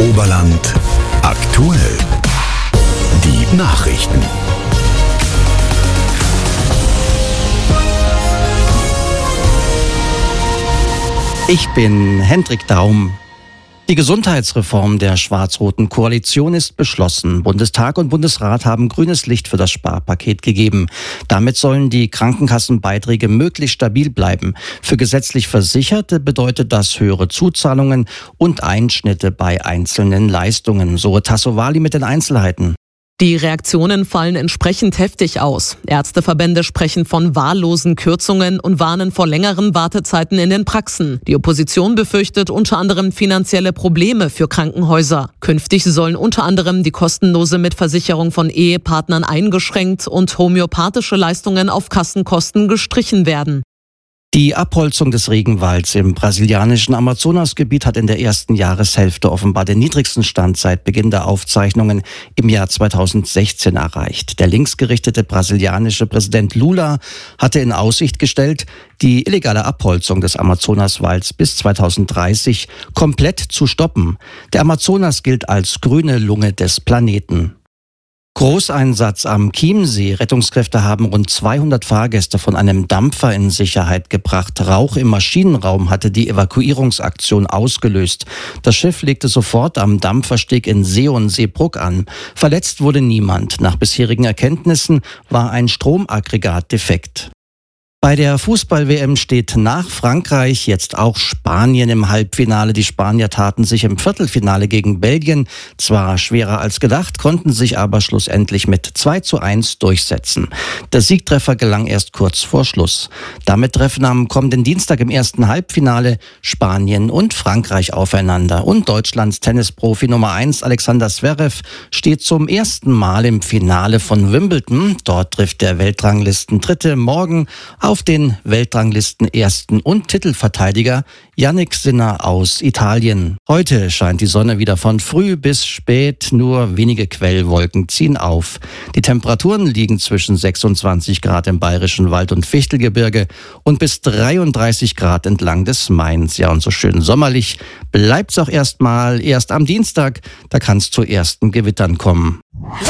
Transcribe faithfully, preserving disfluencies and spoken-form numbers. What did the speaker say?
Oberland aktuell. Die Nachrichten. Ich bin Hendrik Daum. Die Gesundheitsreform der schwarz-roten Koalition ist beschlossen. Bundestag und Bundesrat haben grünes Licht für das Sparpaket gegeben. Damit sollen die Krankenkassenbeiträge möglichst stabil bleiben. Für gesetzlich Versicherte bedeutet das höhere Zuzahlungen und Einschnitte bei einzelnen Leistungen. So Tassovali mit den Einzelheiten. Die Reaktionen fallen entsprechend heftig aus. Ärzteverbände sprechen von wahllosen Kürzungen und warnen vor längeren Wartezeiten in den Praxen. Die Opposition befürchtet unter anderem finanzielle Probleme für Krankenhäuser. Künftig sollen unter anderem die kostenlose Mitversicherung von Ehepartnern eingeschränkt und homöopathische Leistungen auf Kassenkosten gestrichen werden. Die Abholzung des Regenwalds im brasilianischen Amazonasgebiet hat in der ersten Jahreshälfte offenbar den niedrigsten Stand seit Beginn der Aufzeichnungen im Jahr zweitausendsechzehn erreicht. Der linksgerichtete brasilianische Präsident Lula hatte in Aussicht gestellt, die illegale Abholzung des Amazonaswalds bis zweitausenddreißig komplett zu stoppen. Der Amazonas gilt als grüne Lunge des Planeten. Großeinsatz am Chiemsee. Rettungskräfte haben rund zweihundert Fahrgäste von einem Dampfer in Sicherheit gebracht. Rauch im Maschinenraum hatte die Evakuierungsaktion ausgelöst. Das Schiff legte sofort am Dampfersteg in Seeon-Seebruck an. Verletzt wurde niemand. Nach bisherigen Erkenntnissen war ein Stromaggregat defekt. Bei der Fußball-W M steht nach Frankreich jetzt auch Spanien im Halbfinale. Die Spanier taten sich im Viertelfinale gegen Belgien zwar schwerer als gedacht, konnten sich aber schlussendlich mit zwei zu eins durchsetzen. Der Siegtreffer gelang erst kurz vor Schluss. Damit treffen am kommenden Dienstag im ersten Halbfinale Spanien und Frankreich aufeinander. Und Deutschlands Tennisprofi Nummer eins Alexander Zverev steht zum ersten Mal im Finale von Wimbledon. Dort trifft der Weltranglisten-Dritte morgen auf auf den Weltranglisten-Ersten und Titelverteidiger Jannik Sinner aus Italien. Heute scheint die Sonne wieder von früh bis spät, nur wenige Quellwolken ziehen auf. Die Temperaturen liegen zwischen sechsundzwanzig Grad im Bayerischen Wald- und Fichtelgebirge und bis dreiunddreißig Grad entlang des Mains. Ja, und so schön sommerlich bleibt's auch erstmal. Erst am Dienstag, da kann es zu ersten Gewittern kommen.